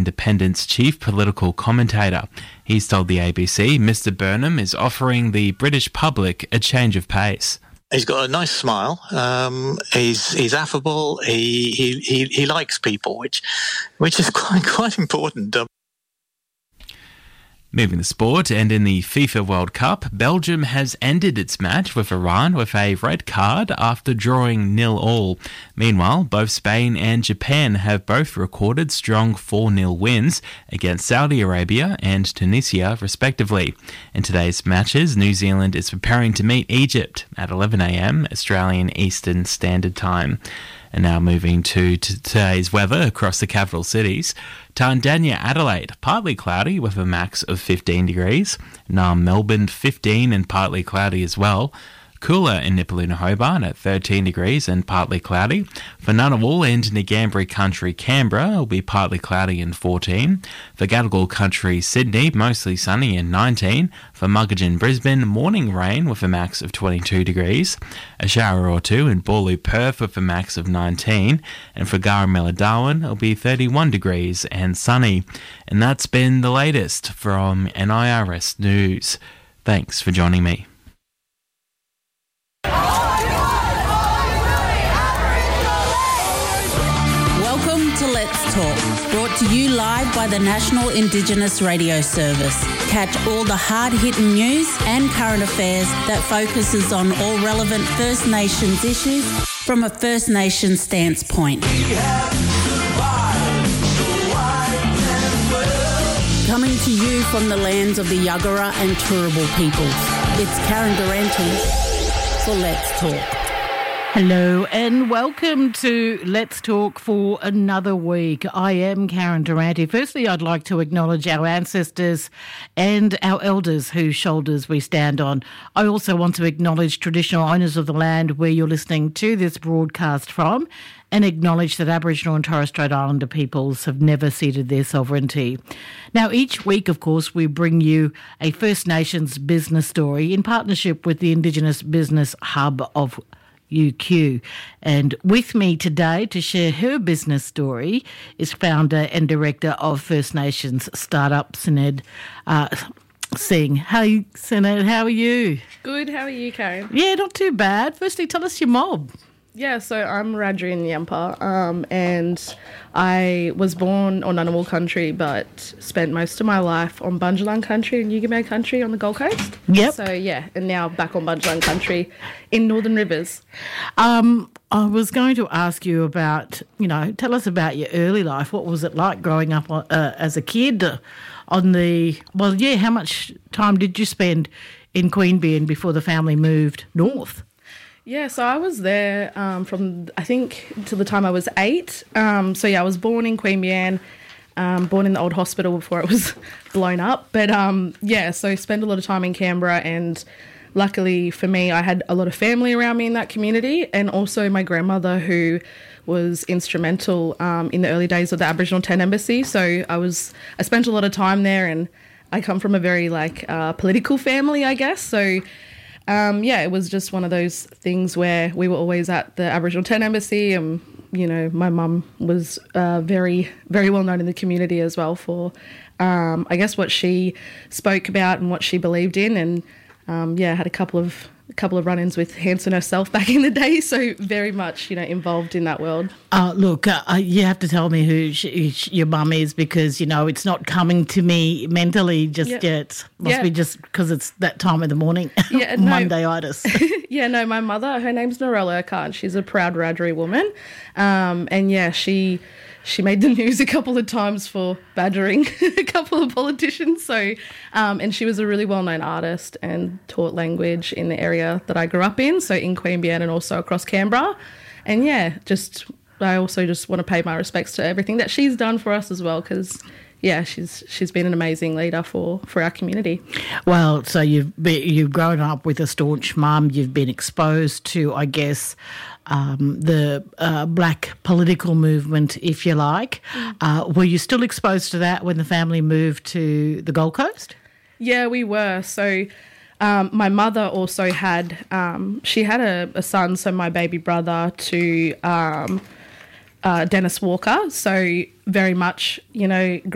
Independent's chief political commentator. He's told the ABC Mr Burnham is offering the British public a change of pace. He's got a nice smile. He's affable. He likes people, which is quite important. Moving to sport, and in the FIFA World Cup, Belgium has ended its match with Iran with a red card after drawing 0-0. Meanwhile, both Spain and Japan have both recorded strong 4-0 wins against Saudi Arabia and Tunisia, respectively. In today's matches, New Zealand is preparing to meet Egypt at 11 a.m. Australian Eastern Standard Time. And now moving to today's weather across the capital cities. Tandanya, Adelaide, partly cloudy with a max of 15 degrees. Naarm, Melbourne, 15 and partly cloudy as well. Cooler in Nipaluna, Hobart at 13 degrees and partly cloudy. For Ngunnawal and Ngambri Country, Canberra will be partly cloudy and 14. For Gadigal Country, Sydney, mostly sunny and 19. For Muggeridge, Brisbane, morning rain with a max of 22 degrees. A shower or two in Boorloo, Perth with a max of 19. And for Garamilla, Darwin, it'll be 31 degrees and sunny. And that's been the latest from NIRS News. Thanks for joining me. Welcome to Let's Talk, brought to you live by the National Indigenous Radio Service. Catch all the hard-hitting news and current affairs that focuses on all relevant First Nations issues from a First Nations stance point. Coming to you from the lands of the Yuggera and Turrbal peoples, it's Karen Durante for Let's Talk. Hello and welcome to Let's Talk for another week. I am Karen Durante. Firstly, I'd like to acknowledge our ancestors and our elders whose shoulders we stand on. I also want to acknowledge traditional owners of the land where you're listening to this broadcast from, and acknowledge that Aboriginal and Torres Strait Islander peoples have never ceded their sovereignty. Now, each week, of course, we bring you a First Nations business story in partnership with the Indigenous Business Hub of UQ. And with me today to share her business story is founder and director of First Nations startup Sened Singh. Hey, Sened, how are you? Good, how are you, Karen? Yeah, not too bad. Firstly, tell us your mob. Yeah, so I'm Radrian Yampa, and I was born on Ngunnawal country but spent most of my life on Bundjalung country and Yugamay country on the Gold Coast. Yep. So, yeah, and now back on Bundjalung country in Northern Rivers. I was going to ask you about, tell us about your early life. What was it like growing up as a kid how much time did you spend in Queanbeyan before the family moved north? Yeah, so I was there from, I think, to the time I was 8. I was born in Queanbeyan, born in the old hospital before it was blown up. But, so spent a lot of time in Canberra, and luckily for me, I had a lot of family around me in that community, and also my grandmother who was instrumental in the early days of the Aboriginal Tent Embassy. So I spent a lot of time there, and I come from a very, political family, I guess. So it was just one of those things where we were always at the Aboriginal Tent Embassy, and, my mum was very, very well known in the community as well for, I guess, what she spoke about and what she believed in, and, had a couple of run-ins with Hanson herself back in the day, so very much, involved in that world. You have to tell me who your mum is, because, it's not coming to me mentally just yet. Must be just because it's that time of the morning, Monday-itis. My mother, her name's Norella Urquhart. She's a proud Wiradjuri woman. She made the news a couple of times for badgering a couple of politicians. So, and she was a really well-known artist and taught language in the area that I grew up in, so in Queanbeyan and also across Canberra. And I also just want to pay my respects to everything that she's done for us as well, because she's been an amazing leader for our community. Well, so you've grown up with a staunch mum. You've been exposed to, I guess, the black political movement, if you like. Were you still exposed to that when the family moved to the Gold Coast? Yeah, we were. So my mother also had a son, so my baby brother, to Dennis Walker. So very much,